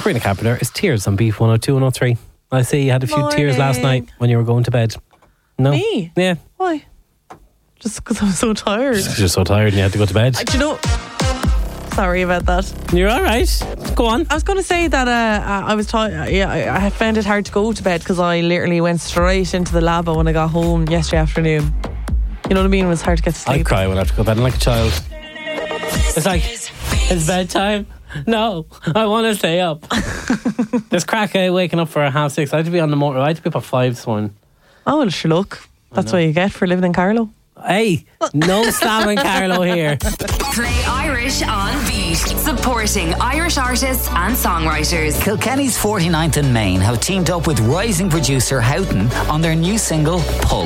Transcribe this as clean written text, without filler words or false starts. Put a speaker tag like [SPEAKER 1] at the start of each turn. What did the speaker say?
[SPEAKER 1] Karina Carpenter is Tears on Beef 102 and 103. I see you had a few tears last night when you were going to bed. No?
[SPEAKER 2] Me?
[SPEAKER 1] Yeah.
[SPEAKER 2] Why? Just because I'm so tired.
[SPEAKER 1] You're so tired and you had to go to bed.
[SPEAKER 2] Do you know... Sorry about that.
[SPEAKER 1] You're all right. Go on.
[SPEAKER 2] I was going to say that I was tired. Yeah, I found it hard to go to bed because I literally went straight into the labo when I got home yesterday afternoon. You know what I mean? It was hard to get to sleep.
[SPEAKER 1] I cry when I have to go to bed. I'm like a child. It's like, it's bedtime. No, I want to stay up. There's crack waking up for 6:30. I had to be on the motor. I had to be up at 5 this morning.
[SPEAKER 2] Oh, well, sure, look. That's what you get for living in Carlow.
[SPEAKER 1] Hey, no slamming Carlo here.
[SPEAKER 3] Play Irish on Beat, supporting Irish artists and songwriters.
[SPEAKER 4] Kilkenny's 49th and Main have teamed up with rising producer Houghton on their new single Pull.